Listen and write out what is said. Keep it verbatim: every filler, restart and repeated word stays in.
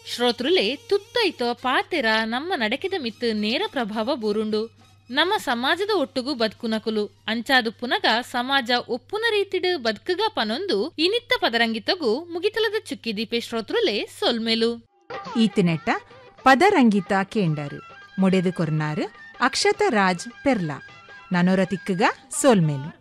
ಶ್ರೋತೃಲೆ ತುತ್ತೈತೋ ಪಾತೆರ ನಮ್ಮ ನಡಕೆದ ಮಿತ್ತು ನೇರ ಪ್ರಭಾವ ಬೂರುಂಡು. ನಮ್ಮ ಸಮಾಜದ ಒಟ್ಟುಗೂ ಬದುಕುನಕುಲು ಅಂಚಾದು ಪುನಗ ಸಮಾಜ ಒಪ್ಪುನ ರೀತಿಡು ಬದುಕುಗ ಪನೊಂದು ಇನಿತ್ತ ಪದರಂಗಿತಗೂ ಮುಗಿತಲದ ಚುಕ್ಕಿ ದೀಪೆ ಶ್ರೋತೃಲೆ ಸೊಲ್ಮೆಲು ಈತಿನೆಟ್ಟ ಪದರಂಗಿತ ಕೇಂಡರು ಮುಡೆದು ಕೊರ್ನಾರು ಅಕ್ಷತ ರಾಜ್ ಪೆರ್ಲಾ ನನೋರ ತಿಕ್ಕುಗ ಸೋಲ್ಮೇಲು.